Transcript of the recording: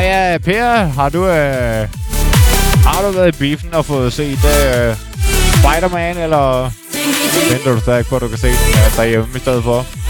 ja, Per, har du været i biffen og fået set Spider-Man, eller venter du stadig på, at du kan se den derhjemme i stedet for?